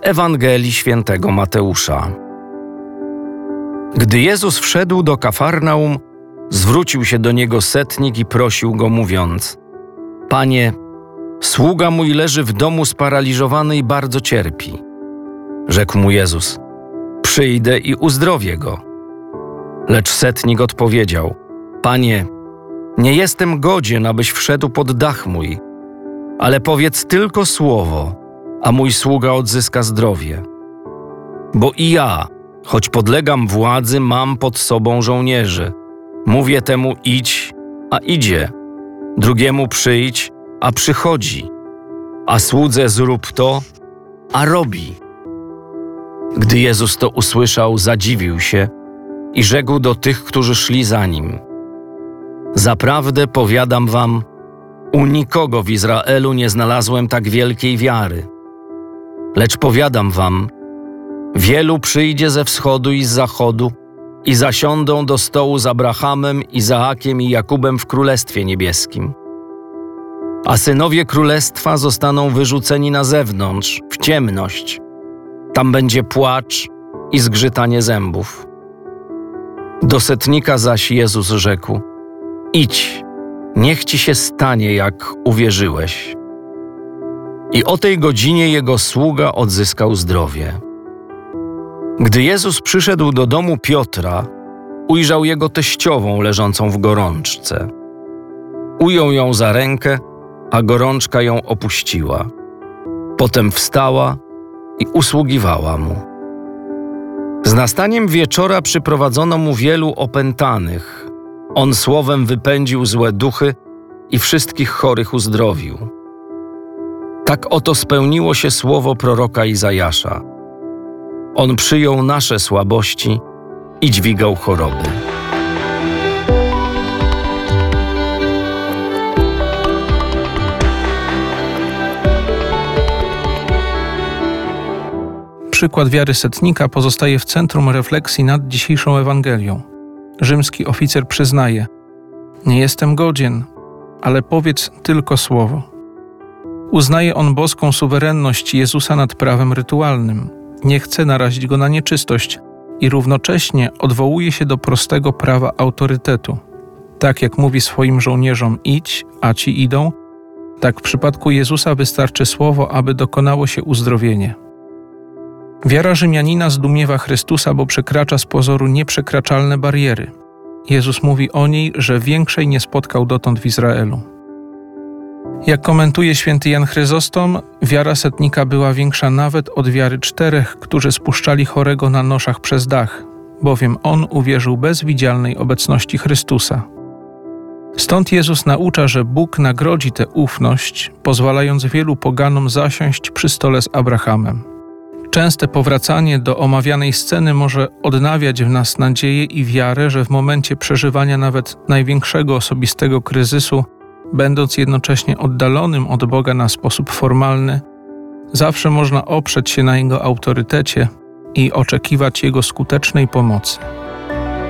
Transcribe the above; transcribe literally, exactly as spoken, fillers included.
Ewangelii Świętego Mateusza. Gdy Jezus wszedł do Kafarnaum, zwrócił się do Niego setnik i prosił Go, mówiąc: Panie, sługa mój leży w domu sparaliżowany i bardzo cierpi. Rzekł mu Jezus: Przyjdę i uzdrowię go. Lecz setnik odpowiedział: Panie, nie jestem godzien, abyś wszedł pod dach mój, ale powiedz tylko słowo, a mój sługa odzyska zdrowie. Bo i ja, choć podlegam władzy, mam pod sobą żołnierzy. Mówię temu: idź, a idzie, drugiemu przyjdź, a przychodzi, a słudze: zrób to, a robi. Gdy Jezus to usłyszał, zadziwił się i rzekł do tych, którzy szli za Nim: Zaprawdę powiadam wam, u nikogo w Izraelu nie znalazłem tak wielkiej wiary. Lecz powiadam wam, wielu przyjdzie ze wschodu i z zachodu i zasiądą do stołu z Abrahamem, Izaakiem i Jakubem w Królestwie Niebieskim. A synowie Królestwa zostaną wyrzuceni na zewnątrz, w ciemność. Tam będzie płacz i zgrzytanie zębów. Do setnika zaś Jezus rzekł: Idź, niech ci się stanie, jak uwierzyłeś. I o tej godzinie jego sługa odzyskał zdrowie. Gdy Jezus przyszedł do domu Piotra, ujrzał jego teściową leżącą w gorączce. Ujął ją za rękę, a gorączka ją opuściła. Potem wstała i usługiwała mu. Z nastaniem wieczora przyprowadzono mu wielu opętanych. On słowem wypędził złe duchy i wszystkich chorych uzdrowił. Tak oto spełniło się słowo proroka Izajasza. On przyjął nasze słabości i dźwigał choroby. Przykład wiary setnika pozostaje w centrum refleksji nad dzisiejszą Ewangelią. Rzymski oficer przyznaje: Nie jestem godzien, ale powiedz tylko słowo. Uznaje on boską suwerenność Jezusa nad prawem rytualnym. Nie chce narazić go na nieczystość i równocześnie odwołuje się do prostego prawa autorytetu. Tak jak mówi swoim żołnierzom: idź, a ci idą, tak w przypadku Jezusa wystarczy słowo, aby dokonało się uzdrowienie. Wiara Rzymianina zdumiewa Chrystusa, bo przekracza z pozoru nieprzekraczalne bariery. Jezus mówi o niej, że większej nie spotkał dotąd w Izraelu. Jak komentuje święty Jan Chryzostom, wiara setnika była większa nawet od wiary czterech, którzy spuszczali chorego na noszach przez dach, bowiem on uwierzył bez widzialnej obecności Chrystusa. Stąd Jezus naucza, że Bóg nagrodzi tę ufność, pozwalając wielu poganom zasiąść przy stole z Abrahamem. Częste powracanie do omawianej sceny może odnawiać w nas nadzieję i wiarę, że w momencie przeżywania nawet największego osobistego kryzysu, będąc jednocześnie oddalonym od Boga na sposób formalny, zawsze można oprzeć się na Jego autorytecie i oczekiwać Jego skutecznej pomocy.